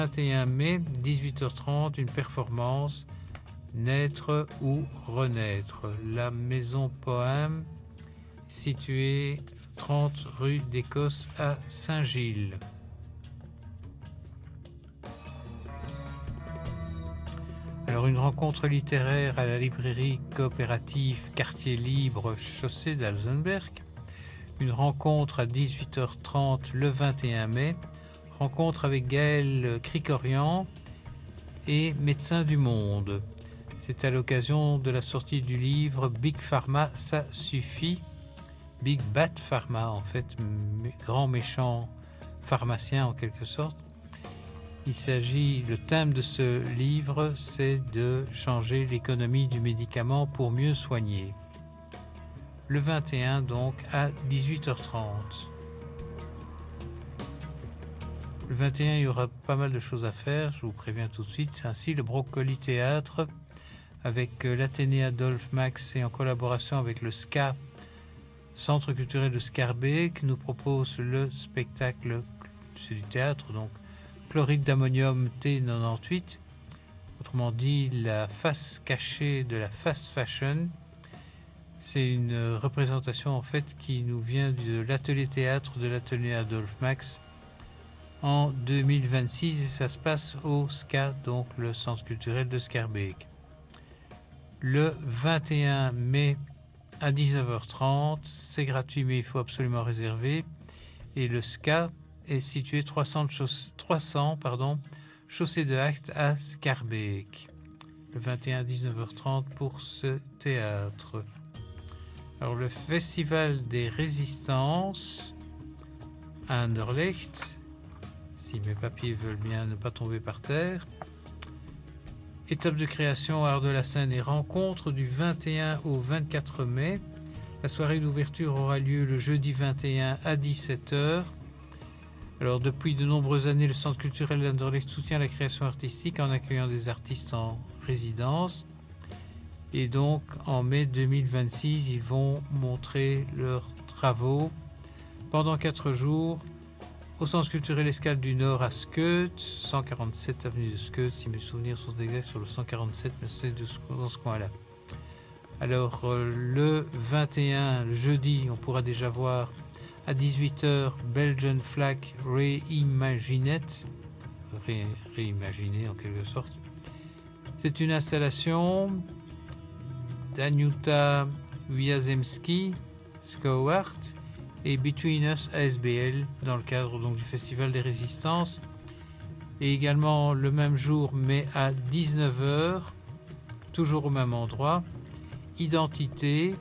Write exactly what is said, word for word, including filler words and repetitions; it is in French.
vingt et un mai, dix-huit heures trente, une performance Naître ou renaître. La maison Poème, située trente rue d'Écosse à Saint-Gilles. Alors une rencontre littéraire à la librairie coopérative Quartier Libre, chaussée d'Alzenberg. Une rencontre à dix-huit heures trente le vingt et un mai. Rencontre avec Gaël Cricorian et Médecins du Monde. C'est à l'occasion de la sortie du livre Big Pharma, ça suffit. Big Bad Pharma, en fait, grand méchant pharmacien en quelque sorte. Il s'agit, le thème de ce livre, c'est de changer l'économie du médicament pour mieux soigner. Le vingt et un, donc, à dix-huit heures trente. Le vingt et un, il y aura pas mal de choses à faire, je vous préviens tout de suite. Ainsi, le Brocoli Théâtre, avec l'Athénée Adolphe Max et en collaboration avec le S C A, Centre culturel de Scarbeck, nous propose le spectacle, c'est du théâtre, donc Chloride d'ammonium T quatre-vingt-dix-huit, autrement dit la face cachée de la fast fashion. C'est une représentation en fait qui nous vient de l'atelier théâtre de l'Athénée Adolphe Max en deux mille vingt-six et ça se passe au S C A, donc le Centre culturel de Scarbeck. Le vingt et un mai à dix-neuf heures trente, c'est gratuit mais il faut absolument réserver. Et le S C A est situé trois cents, trois cents pardon, chaussée de Acte à Scarbeck. Le vingt et un à dix-neuf heures trente pour ce théâtre. Alors le Festival des Résistances à Anderlecht, si mes papiers veulent bien ne pas tomber par terre. Étape de création, art de la scène et rencontre du vingt et un au vingt-quatre mai. La soirée d'ouverture aura lieu le jeudi vingt et un à dix-sept heures. Alors depuis de nombreuses années, le Centre culturel d'Anderlecht soutient la création artistique en accueillant des artistes en résidence. Et donc en mai deux mille vingt-six, ils vont montrer leurs travaux pendant quatre jours au Centre culturel Escale du Nord à Skeut, cent quarante-sept avenue de Skeut, si mes souvenirs sont exacts sur le cent quarante-sept, mais c'est dans ce coin-là. Alors le vingt et un, le jeudi, on pourra déjà voir à dix-huit heures Belgian Flag Reimagined, Ré, réimaginé en quelque sorte. C'est une installation d'Aniuta Wiazemski, Skowart et Between Us A S B L dans le cadre donc du Festival des Résistances. Et également le même jour, mais à dix-neuf heures, toujours au même endroit, Identité,